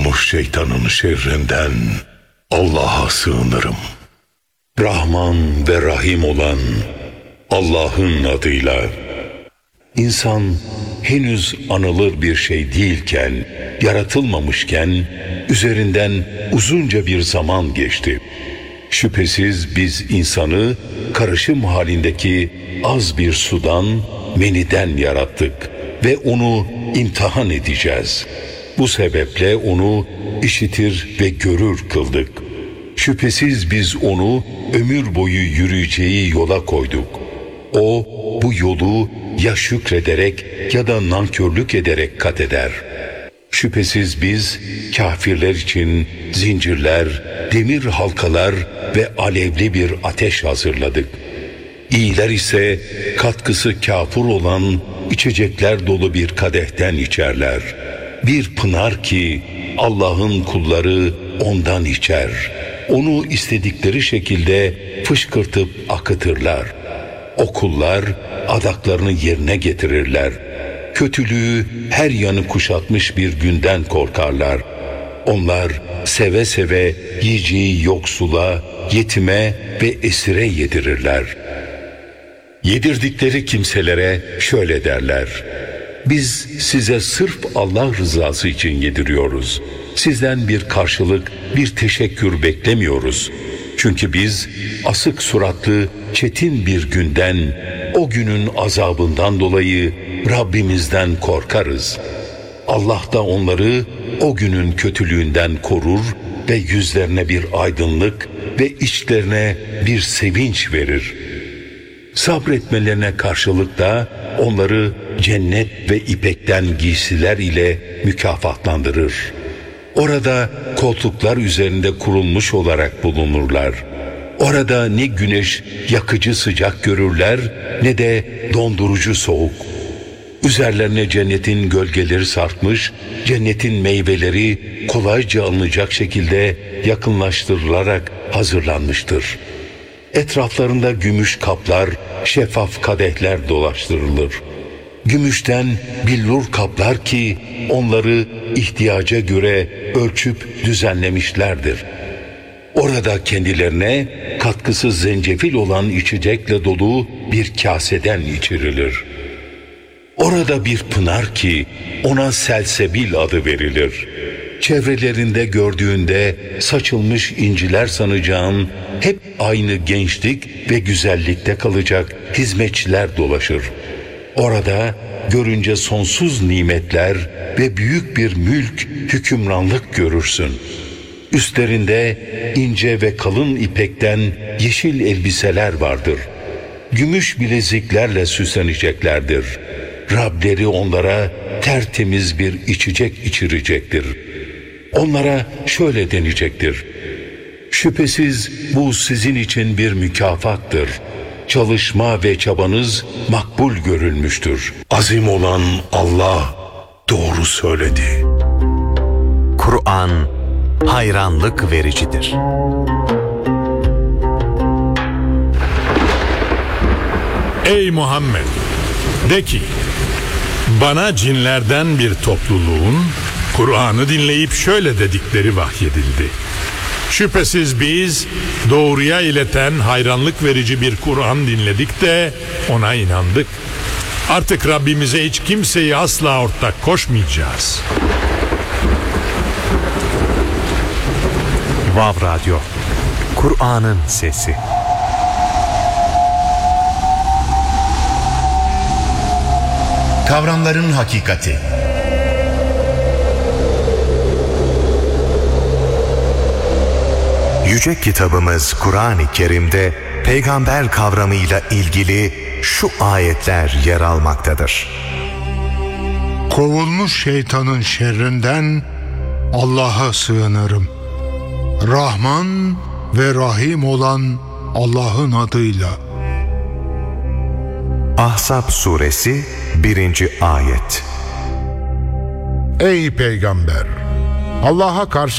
Kovulmuş şeytanın şerrinden Allah'a sığınırım. Rahman ve Rahim olan Allah'ın adıyla. İnsan henüz anılır bir şey değilken, yaratılmamışken üzerinden uzunca bir zaman geçti. Şüphesiz biz insanı karışım halindeki az bir sudan, meniden yarattık ve onu imtihan edeceğiz. Bu sebeple onu işitir ve görür kıldık. Şüphesiz biz onu ömür boyu yürüyeceği yola koyduk. O bu yolu ya şükrederek ya da nankörlük ederek kat eder. Şüphesiz biz kafirler için zincirler, demir halkalar ve alevli bir ateş hazırladık. İyiler ise katkısı kafur olan içecekler dolu bir kadehten içerler. Bir pınar ki Allah'ın kulları ondan içer. Onu istedikleri şekilde fışkırtıp akıtırlar. O kullar adaklarını yerine getirirler. Kötülüğü her yanı kuşatmış bir günden korkarlar. Onlar seve seve yiyeceği yoksula, yetime ve esire yedirirler. Yedirdikleri kimselere şöyle derler: biz size sırf Allah rızası için yediriyoruz. Sizden bir karşılık, bir teşekkür beklemiyoruz. Çünkü biz asık suratlı, çetin bir günden, o günün azabından dolayı Rabbimizden korkarız. Allah da onları o günün kötülüğünden korur ve yüzlerine bir aydınlık ve içlerine bir sevinç verir. Sabretmelerine karşılık da onları cennet ve ipekten giysiler ile mükafatlandırır. Orada koltuklar üzerinde kurulmuş olarak bulunurlar. Orada ne güneş yakıcı sıcak görürler ne de dondurucu soğuk. Üzerlerine cennetin gölgeleri sarkmış, cennetin meyveleri kolayca alınacak şekilde yakınlaştırılarak hazırlanmıştır. Etraflarında gümüş kaplar, şeffaf kadehler dolaştırılır. Gümüşten billur kaplar ki onları ihtiyaca göre ölçüp düzenlemişlerdir. Orada kendilerine katkısız zencefil olan içecekle dolu bir kaseden içirilir. Orada bir pınar ki ona selsebil adı verilir. Çevrelerinde gördüğünde saçılmış inciler sanacağın hep aynı gençlik ve güzellikte kalacak hizmetçiler dolaşır. Orada görünce sonsuz nimetler ve büyük bir mülk, hükümranlık görürsün. Üstlerinde ince ve kalın ipekten yeşil elbiseler vardır. Gümüş bileziklerle süsleneceklerdir. Rableri onlara tertemiz bir içecek içirecektir. Onlara şöyle denecektir: şüphesiz bu sizin için bir mükafattır. Çalışma ve çabanız makbul görülmüştür. Azim olan Allah doğru söyledi. Kur'an hayranlık vericidir. Ey Muhammed! De ki, bana cinlerden bir topluluğun Kur'an'ı dinleyip şöyle dedikleri vahyedildi: şüphesiz biz doğruya ileten hayranlık verici bir Kur'an dinledik de ona inandık. Artık Rabbimize hiç kimseyi asla ortak koşmayacağız. Vav Radyo, Kur'an'ın sesi. Kavramların hakikati. Yüce kitabımız Kur'an-ı Kerim'de peygamber kavramıyla ilgili şu ayetler yer almaktadır. Kovulmuş şeytanın şerrinden Allah'a sığınırım. Rahman ve Rahim olan Allah'ın adıyla. Ahzab suresi 1. ayet. Ey peygamber! Allah'a karşı